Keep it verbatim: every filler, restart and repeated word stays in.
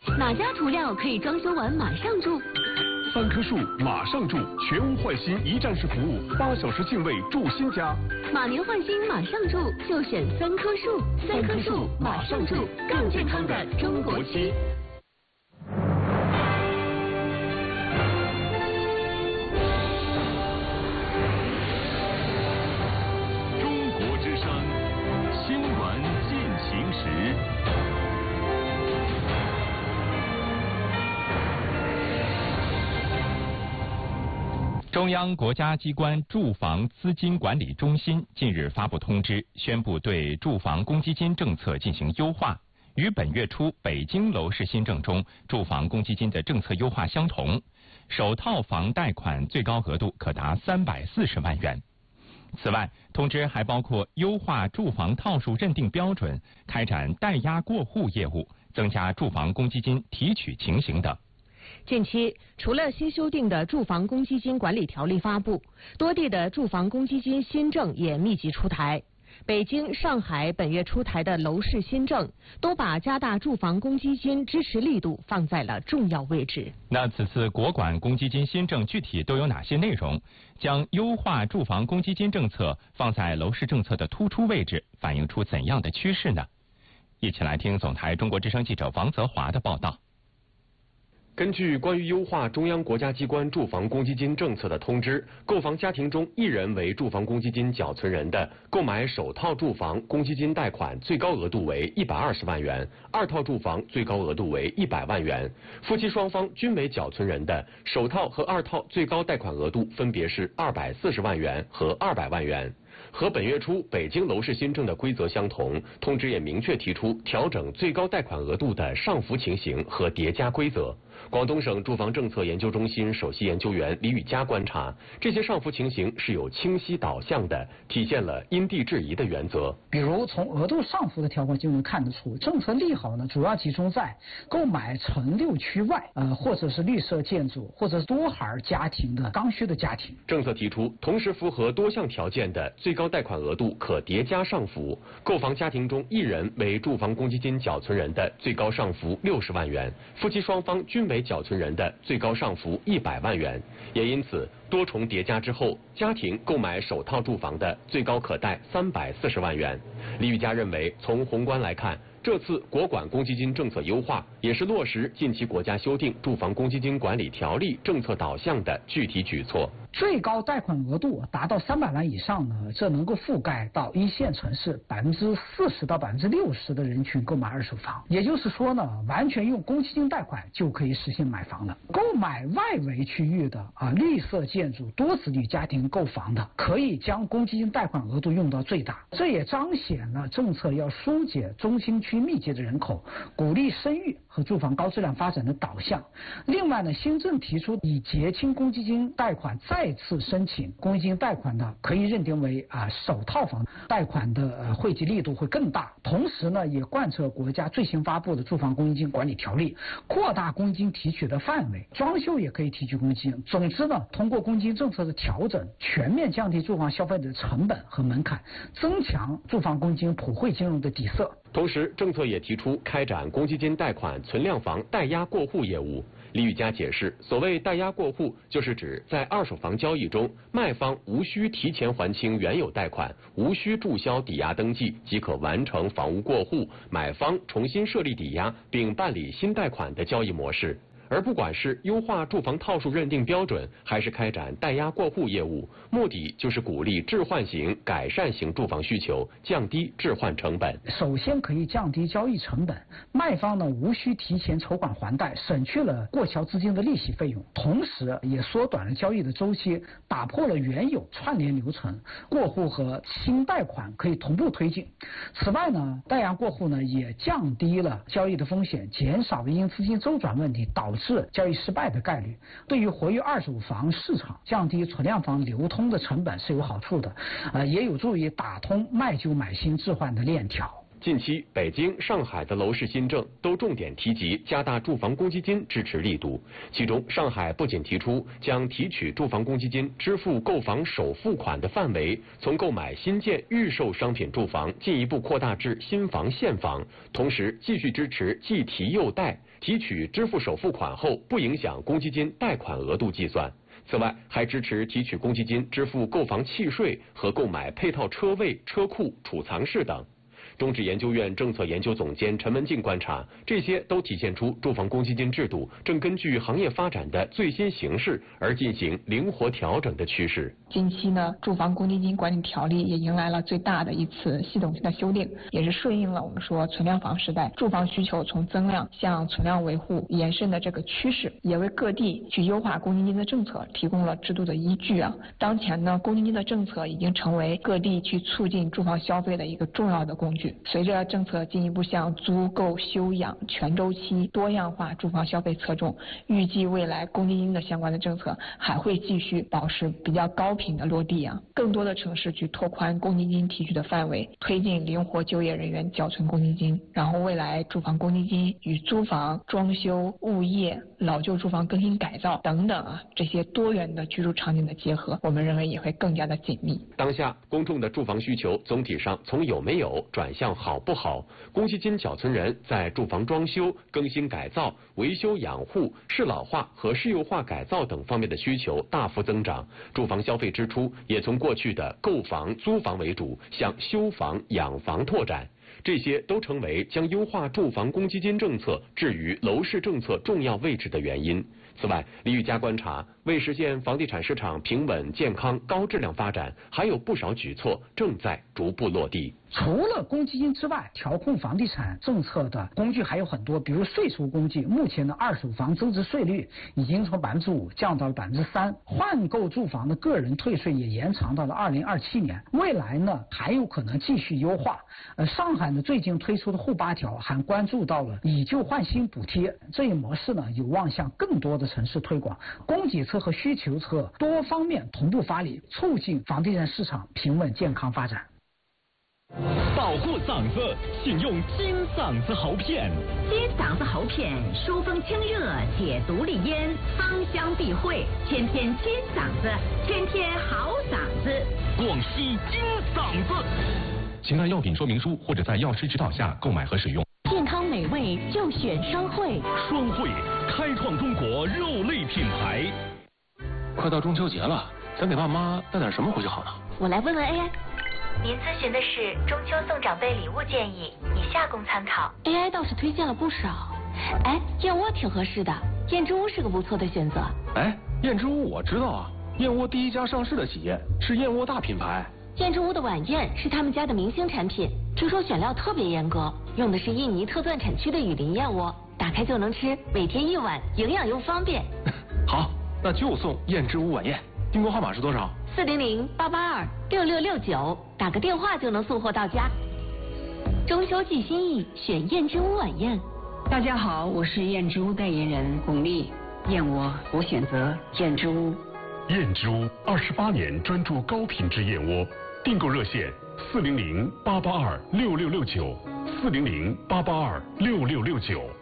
哪家涂料可以装修完马上住？ 三棵树马上住，全屋换新一站式服务，八小时净位住新家。 马年换新马上住，就选三棵树。三棵树马上住，更健康的中国漆。 中国之声新闻进行时。 中央国家机关住房资金管理中心近日发布通知，宣布对住房公积金政策进行优化，与本月初北京楼市新政中住房公积金的政策优化相同，首套房贷款最高额度可达三百四十万元。此外，通知还包括优化住房套数认定标准，开展代押过户业务，增加住房公积金提取情形等。 近期，除了新修订的住房公积金管理条例发布，多地的住房公积金新政也密集出台。北京、上海本月出台的楼市新政，都把加大住房公积金支持力度放在了重要位置。 那此次国管公积金新政具体都有哪些内容？将优化住房公积金政策放在楼市政策的突出位置，反映出怎样的趋势呢？一起来听总台中国之声记者王泽华的报道。 根据关于优化中央国家机关住房公积金政策的通知，购房家庭中一人为住房公积金缴存人的，购买首套住房公积金贷款最高额度为一百二十万元，二套住房最高额度为一百万元。夫妻双方均为缴存人的，首套和二套最高贷款额度分别是二百四十万元和二百万元。和本月初北京楼市新政的规则相同，通知也明确提出调整最高贷款额度的上浮情形和叠加规则。广东省住房政策研究中心首席研究员李宇佳观察，这些上浮情形是有清晰导向的，体现了因地制宜的原则。 比如从额度上浮的条款就能看得出，政策利好呢主要集中在购买城六区外，呃或者是绿色建筑或者是多孩家庭的刚需的家庭。 政策提出，同时符合多项条件的最高贷款额度可叠加上浮，购房家庭中一人为住房公积金缴存人的最高上浮六十万元，夫妻双方均为缴存人的最高上浮一百万元。也因此，多重叠加之后，家庭购买首套住房的最高可贷三百四十万元。李宇佳认为，从宏观来看，这次国管公积金政策优化也是落实近期国家修订住房公积金管理条例政策导向的具体举措。 最高贷款额度达到三百万以上呢，这能够覆盖到一线城市百分之四十到百分之六十的人群购买二手房。也就是说呢，完全用公积金贷款就可以实现买房了。购买外围区域的啊绿色建筑、多子女家庭购房的，可以将公积金贷款额度用到最大。这也彰显了政策要疏解中心区密集的人口，鼓励生育和住房高质量发展的导向。另外呢，新政提出以结清公积金贷款再次申请公积金贷款的，可以认定为啊首套房贷款的呃惠及力度会更大。同时呢，也贯彻国家最新发布的住房公积金管理条例，扩大公积金提取的范围，装修也可以提取公积金。总之呢，通过公积金政策的调整，全面降低住房消费者的成本和门槛，增强住房公积金普惠金融的底色。 同时，政策也提出开展公积金贷款存量房代押过户业务。李宇佳解释，所谓代押过户，就是指在二手房交易中，卖方无需提前还清原有贷款，无需注销抵押登记，即可完成房屋过户，买方重新设立抵押并办理新贷款的交易模式。而不管是优化住房套数认定标准，还是开展代押过户业务，目的就是鼓励置换型、改善型住房需求，降低置换成本。 首先可以降低交易成本，卖方呢无需提前筹款还贷，省去了过桥资金的利息费用，同时也缩短了交易的周期，打破了原有串联流程，过户和新贷款可以同步推进。此外呢，代押过户呢也降低了交易的风险，减少了因资金周转问题导致是交易失败的概率，对于活跃二手房市场、降低存量房流通的成本是有好处的，呃，也有助于打通卖旧买新置换的链条。 近期，北京、上海的楼市新政都重点提及加大住房公积金支持力度。其中，上海不仅提出将提取住房公积金支付购房首付款的范围从购买新建预售商品住房进一步扩大至新房现房，同时继续支持既提又贷，提取支付首付款后不影响公积金贷款额度计算。此外，还支持提取公积金支付购房契税和购买配套车位、车库、储藏室等。中指研究院政策研究总监陈文静观察，这些都体现出住房公积金制度正根据行业发展的最新形势而进行灵活调整的趋势。 近期呢，住房公积金管理条例也迎来了最大的一次系统性的修订，也是顺应了我们说存量房时代住房需求从增量向存量维护延伸的这个趋势，也为各地去优化公积金的政策提供了制度的依据啊。当前呢，公积金的政策已经成为各地去促进住房消费的一个重要的工具。随着政策进一步向租购休养全周期多样化住房消费侧重，预计未来公积金的相关的政策还会继续保持比较高频的落地啊。更多的城市去拓宽公积金提取的范围，推进灵活就业人员缴存公积金，然后未来住房公积金与租房、装修、物业、老旧住房更新改造等等啊这些多元的居住场景的结合，我们认为也会更加的紧密。 当下公众的住房需求总体上从有没有转向好不好，公积金缴存人在住房装修、更新改造、维修养护、适老化和适幼化改造等方面的需求大幅增长，住房消费支出也从过去的购房、租房为主，向修房、养房拓展。这些都成为将优化住房公积金政策置于楼市政策重要位置的原因。此外，李玉佳观察，为实现房地产市场平稳、健康、高质量发展，还有不少举措正在逐步落地。 除了公积金之外，调控房地产政策的工具还有很多，比如税收工具。目前的二手房增值税率已经从百分之五降到了百分之三，换购住房的个人退税也延长到了二零二七年。未来呢，还有可能继续优化。呃，上海呢最近推出的沪八条还关注到了以旧换新补贴这一模式呢，有望向更多的城市推广。供给侧和需求侧多方面同步发力，促进房地产市场平稳健康发展。 保护嗓子，请用金嗓子喉片。 金嗓子喉片，疏风清热，解毒利咽，芳香避秽，天天金嗓子，天天好嗓子。 广西金嗓子。 请按药品说明书或者在药师指导下购买和使用。 健康美味就选双汇。 双汇，开创中国肉类品牌。 快到中秋节了，咱给爸妈带点什么回去好呢？ 我来问问 A I。 您咨询的是中秋送长辈礼物建议，以下供参考。 A I 倒是推荐了不少，哎，燕窝挺合适的，燕之屋是个不错的选择。 哎，燕之屋我知道啊，燕窝第一家上市的企业是燕窝大品牌。 燕之屋的晚宴是他们家的明星产品，听说选料特别严格，用的是印尼特钻产区的雨林燕窝，打开就能吃，每天一碗，营养又方便。 好，那就送燕之屋晚宴。订购号码是多少？ 四零零八八二六六六九，打个电话就能送货到家。中秋寄心意，选燕之屋晚宴。 大家好，我是燕之屋代言人巩俐。燕窝，我选择燕之屋。 燕之屋二十八年专注高品质燕窝，订购热线四零零八八二六六六九，四零零八八二六六六九。